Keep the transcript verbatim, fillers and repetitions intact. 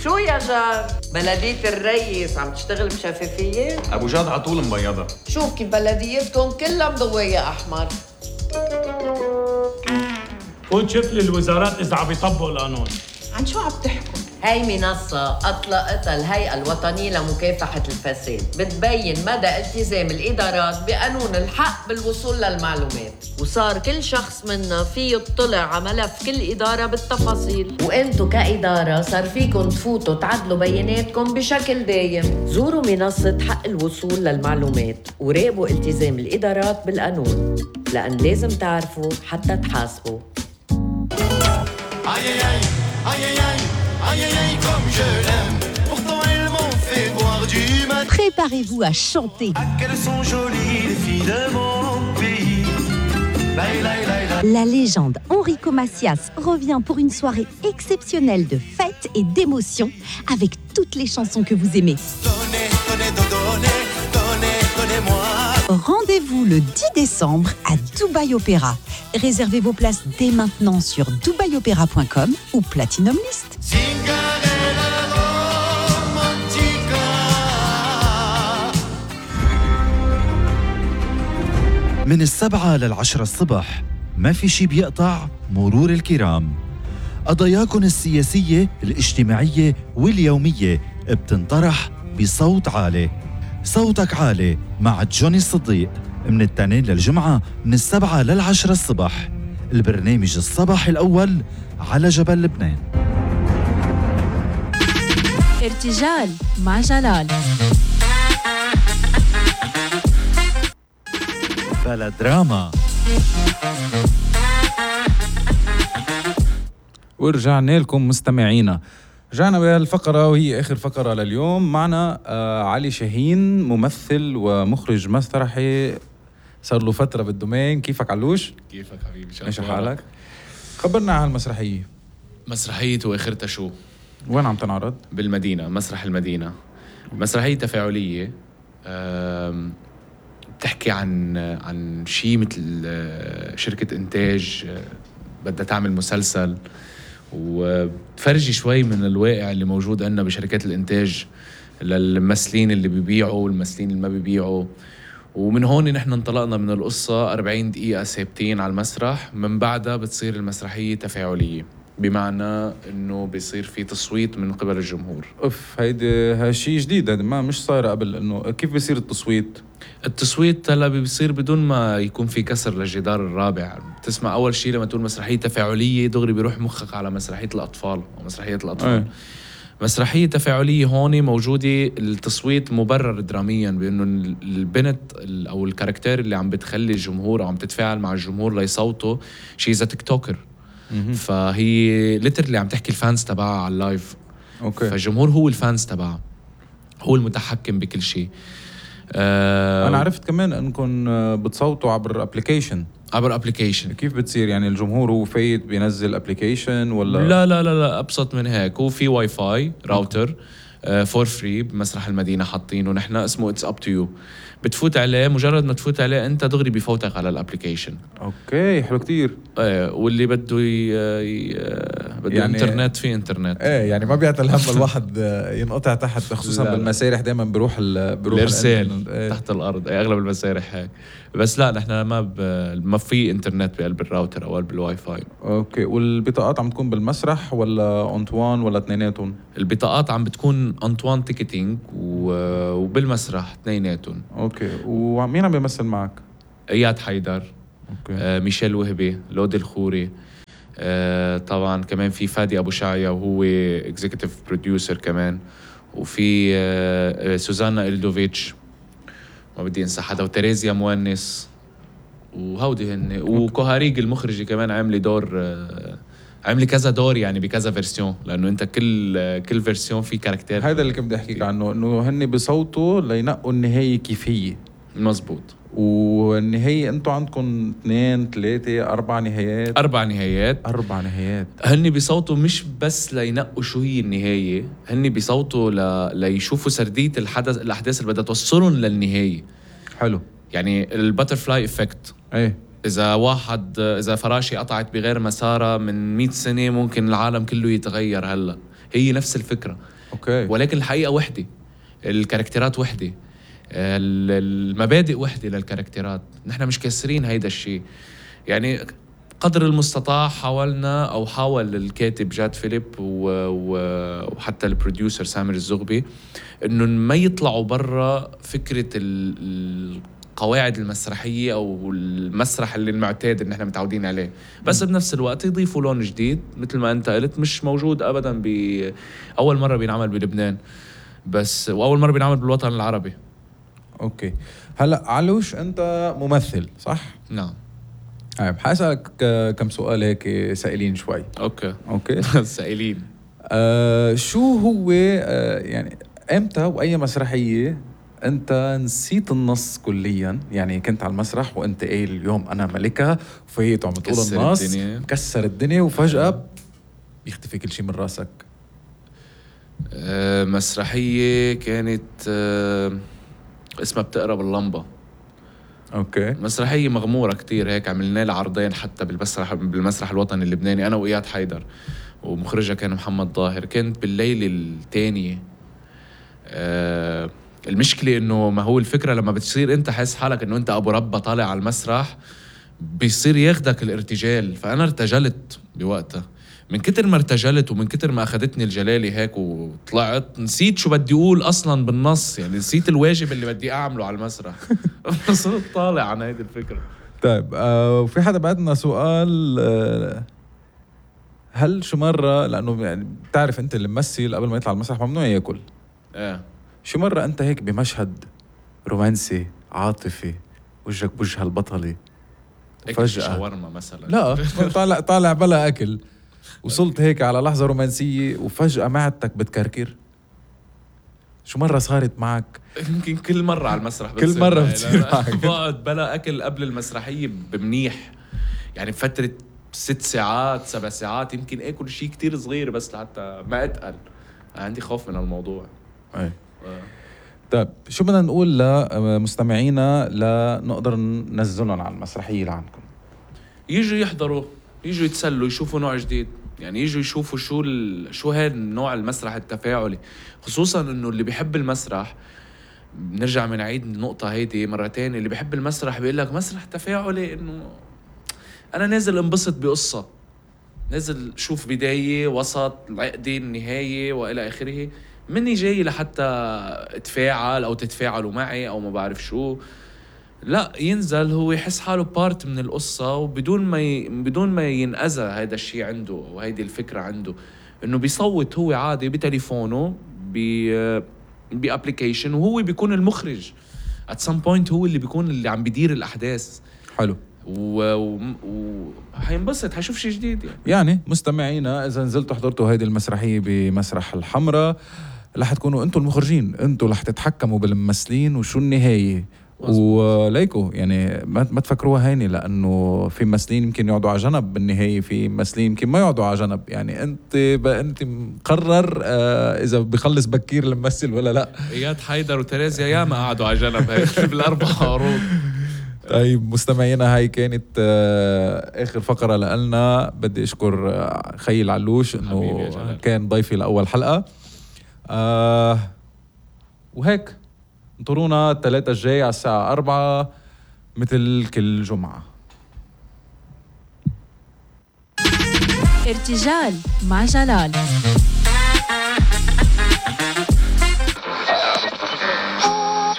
شو يا جار؟ بلدية الريس عم تشتغل بشفافية؟ ابو جاد على طول مبيضه. شوف كيف بلديتكم كلها مضوية أحمر. فوت شوف لي الوزارات إذا عم يطبقوا القانون. عن شو عم تحكوا؟ هاي منصة أطلقتها الهيئة الوطنية لمكافحة الفساد، بتبين مدى التزام الإدارات بقانون الحق بالوصول للمعلومات، وصار كل شخص منا فيه يطلع على ملف كل إدارة بالتفاصيل، وإنتو كإدارة صار فيكم تفوتوا تعدلوا بياناتكم بشكل دايم. زوروا منصة حق الوصول للمعلومات وراقبوا التزام الإدارات بالقانون، لأن لازم تعرفوا حتى تحاسبوا. Aïe aïe aïe, aïe aïe aïe, aïe aïe aïe comme je l'aime. Pourtant elles m'ont fait boire du mal. Préparez-vous à chanter. Ah qu'elles sont jolies les filles de mon pays. Laï laï laï laï. La légende Enrico Macias revient pour une soirée exceptionnelle de fêtes et d'émotions avec toutes les chansons que vous aimez. Donnez, donnez, donnez, donnez, donnez-moi. Rendez-vous le dix décembre à Dubai Opéra. Réservez vos places dès maintenant sur dubai opéra point com ou Platinum List. Cinderella romantica. من السبعة للعشرة الصبح ما في شي بيقطع مرور الكرام. قضاياكم السياسية الاجتماعية واليومية بتنطرح بصوت عالي. صوتك عالي مع جوني الصديق من التنين للجمعة من السبعة للعشرة الصبح. البرنامج الصباحي الأول على جبل لبنان. ارتجال مع جلال. بلا دراما. ورجعنا لكم مستمعينا. رجعنا بالفقرة وهي آخر فقرة لليوم. معنا آه علي شاهين، ممثل ومخرج مسرحي صار له فترة بالدومين. كيفك علوش؟ كيفك حبيبي؟ ماشي حالك؟ خبرنا عن المسرحية. مسرحية وآخرتها شو؟ وين عم تنعرض؟ بالمدينة، مسرح المدينة. مسرحية تفاعلية بتحكي عن عن شيء مثل شركة إنتاج بدها تعمل مسلسل، وبتفرجي شوي من الواقع اللي موجود عندنا بشركات الإنتاج للممثلين اللي بيبيعوا والممثلين اللي ما بيبيعوا. ومن هون نحن انطلقنا من القصة أربعين دقيقة ثابتين على المسرح، من بعدها بتصير المسرحية تفاعلية، بمعنى انه بيصير في تصويت من قبل الجمهور. اوف، هيدي هالشيء جديد، هذا ما مش صايره قبل. انه كيف بيصير التصويت؟ التصويت هلا بيصير بدون ما يكون في كسر للجدار الرابع. بتسمع اول شيء لما تقول مسرحيه تفاعليه دغري بيروح مخك على مسرحيه الاطفال او مسرحيه الاطفال. أي. مسرحيه تفاعليه هون موجوده التصويت مبرر دراميا، بانه البنت او الكاركتير اللي عم بتخلي الجمهور او عم تتفاعل مع الجمهور ليصوتوا شيء زي تيك توكر. فهي ليتر اللي عم تحكي الفانز تبعها على اللايف. اوكي. فالجمهور هو الفانز تبعها، هو المتحكم بكل شيء. أه انا عرفت كمان انكم بتصوتوا عبر ابليكيشن. عبر ابليكيشن. كيف بتصير يعني؟ الجمهور هو فايت بينزل ابليكيشن ولا؟ لا لا لا لا ابسط من هيك. هو في واي فاي راوتر فور فري بمسرح المدينة حاطينه نحن، اسمه اتس اب تو يو. بتفوت عليه، مجرد ما تفوت عليه انت دغري بفوتك على الابليكيشن. اوكي، حلو كتير. ايه، واللي بده ي... ي... بده يعني انترنت في انترنت. ايه يعني ما بيعطي الهم الواحد ينقطع تحت، خصوصا بالمسارح دائما بروح ال... بروح الارسال ايه. تحت الارض. ايه اغلب المسارح هيك، بس لا نحن ما ب... ما في انترنت بقلب الراوتر او قلب الواي فاي. اوكي. والبطاقات عم تكون بالمسرح ولا انطوان ولا اثنيناتهم؟ البطاقات عم بتكون انطوان تيكتينج و... وبالمسرح اثنيناتهم. اوكي. ومين عم بيمثل معك؟ اياد حيدر. اوكي. آه ميشيل وهبي، لودي الخوري. آه طبعا كمان في فادي ابو شعيا وهو اكزيكتيف بروديوسر كمان. وفي آه سوزانا إلدوفيتش، ما بدي انسى حدا، وتريزيا مونس، وهودي هن. وكوهاريج المخرجة كمان عامله دور، آه عامله كذا دور يعني بكذا فيرسيون، لانه انت كل كل فيرسيون في كاركتير. هذا اللي كنت بدي احكيك عنه، انه هن بصوتوا لينقوا النهايه كيف هي. مزبوط. والنهايه انتم عندكم اثنين ثلاثه اربع نهايات. اربع نهايات. اربع نهايات. هن بصوتوا مش بس لينقوا شو هي النهايه، هن بصوتوا ل... ليشوفوا سرديه الحدث الاحداث اللي بدها توصلهم للنهايه. حلو. يعني الباترفلاي افكت. ايه. إذا واحد إذا فراشة قطعت بغير مسارها من مئة سنة ممكن العالم كله يتغير هلأ. هي نفس الفكرة. اوكي. ولكن الحقيقة وحدة، الكاركترات وحدة، المبادئ وحدة للكاركترات. نحن مش كاسرين هيدا الشيء يعني. قدر المستطاع حاولنا أو حاول الكاتب جاد فيليب وحتى البروديوسر سامر الزغبي إنه ما يطلعوا برا فكرة القواعد المسرحية أو المسرح اللي المعتاد إن إحنا متعودين عليه، بس بنفس الوقت يضيفوا لون جديد مثل ما أنت قلت مش موجود أبدا. بأول مرة بينعمل بلبنان بس، وأول مرة بينعمل بالوطن العربي. أوكي. هلأ علوش أنت ممثل صح؟ نعم. طيب حاسألك كم سؤال هيك سائلين شوي. اوكي اوكي. سائلين. آه شو هو آه يعني امتى واي مسرحيه انت نسيت النص كليا؟ يعني كنت على المسرح وانت قايل اليوم انا ملكه وفيت وعم تقول النص الدنيا. مكسر الدنيا وفجاه بيختفي كل شيء من راسك. آه مسرحيه كانت آه اسمها بتقرب اللمبه. اوكي. مسرحيه مغموره كتير هيك، عملنا لها عرضين حتى بالمسرح بالمسرح الوطني اللبناني انا واياد حيدر، ومخرجها كان محمد ظاهر. كانت بالليله الثانيه. آه المشكله انه ما هو الفكره لما بتصير انت حاسس حالك انه انت ابو ربا طالع على المسرح بيصير ياخدك الارتجال. فانا ارتجلت بوقتها، من كتر ما ارتجلت ومن كتر ما اخذتني الجلالي هيك وطلعت نسيت شو بدي اقول اصلا بالنص، يعني نسيت الواجب اللي بدي اعمله على المسرح. صرت طالع عن هيدي الفكره. طيب آه وفي حدا بعدنا سؤال، آه هل شو مره، لانه يعني بتعرف انت اللي ممثل قبل ما يطلع على المسرح ممنوع ياكل، ايه شو مرة أنت هيك بمشهد رومانسي عاطفي وجهك بوجه البطلة فجأة شاورما مثلا، لا طالع طالع بلا أكل، وصلت هيك على لحظة رومانسية وفجأة معدتك بتكركر؟ شو مرة صارت معك؟ يمكن كل مرة على المسرح كل مرة بتصير معك. بقعد بلا أكل قبل المسرحية بمنيح، يعني بفترة ست ساعات سبع ساعات يمكن آكل شيء كتير صغير بس لحتى ما أتقل. عندي خوف من الموضوع. أي. طيب شو بدنا نقول لمستمعينا لنقدر ننزلهم على المسرحية اللي عندكم؟ يجوا يحضروا، يجوا يتسلوا، يشوفوا نوع جديد، يعني يجوا يشوفوا شو ال... شو هذا النوع المسرح التفاعلي، خصوصا انه اللي بيحب المسرح، بنرجع بنعيد النقطة هيدي مرة تانية، اللي بيحب المسرح بيقول لك مسرح تفاعلي انه انا نازل انبسط بقصة، نازل شوف بداية وسط العقدة النهاية والى اخره، مني جاي لحتى اتفاعل او تتفاعلوا معي او ما بعرف شو. لا، ينزل هو يحس حاله بارت من القصة، وبدون ما ي... بدون ما ينأذى هذا الشيء عنده وهيدي الفكرة عنده، انه بيصوت هو عادي بتليفونه ب بأبليكيشن، وهو بيكون المخرج at some point، هو اللي بيكون اللي عم بيدير الأحداث. حلو. و... و... وحينبسط، حيشوف شيء جديد. يعني يعني مستمعينا إذا نزلتوا حضرتوا هيدي المسرحية بمسرح الحمراء، رح تكونوا انتوا المخرجين، انتوا رح تتحكموا بالممثلين وشو النهاية. وليكو يعني ما ما تفكروها هيني، لانه في ممثلين يمكن يقعدوا على جنب بالنهايه، في ممثلين يمكن ما يقعدوا على جنب. يعني انت انت مقرر آه اذا بخلص بكير الممثل ولا لا. اياد حيدر وتريزيا يا ما قعدوا على جنب هيك بالاربع عروض. طيب مستمعينا، هاي كانت آه اخر فقره لنا. بدي اشكر آه خيل علوش انه كان ضيفي لاول حلقه. آه وهيك انطرونا الثلاثة الجاي على الساعة أربعة مثل كل جمعة. ارتجال مع جلال.